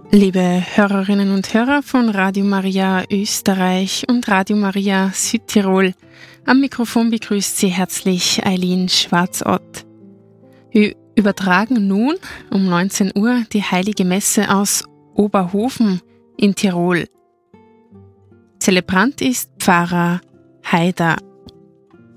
Liebe Hörerinnen und Hörer von Radio Maria Österreich und Radio Maria Südtirol, am Mikrofon begrüßt Sie herzlich Eileen Schwarzott. Wir übertragen nun um 19 Uhr die Heilige Messe aus Oberhofen in Tirol. Zelebrant ist Pfarrer Haider.